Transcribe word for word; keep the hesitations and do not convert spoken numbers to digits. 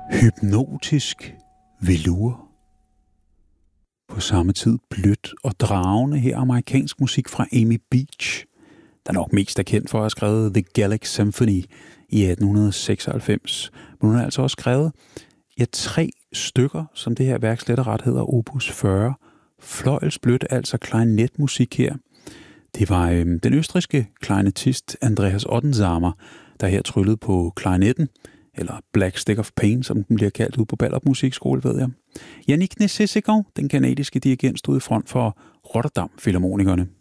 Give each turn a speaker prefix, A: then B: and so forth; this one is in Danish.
A: Hypnotisk velour. På samme tid blødt og dragende her amerikansk musik fra Amy Beach, der nok mest er kendt for at have skrevet The Gallic Symphony i atten seksoghalvfems. Men hun har altså også skrevet ja, tre stykker, som det her værk slet og ret hedder opus fyrre. Fløjelsblødt, altså klarinetmusik her. Det var øhm, den østrigske klarinettist Andreas Ottensamer, der her tryllede på klarinetten, eller Black Stick of Pain, som den bliver kaldt ud på Ballerup Musikskole, ved jeg. Yannick Nézet-Séguin, den kanadiske dirigent, stod i front for Rotterdam Filharmonikerne.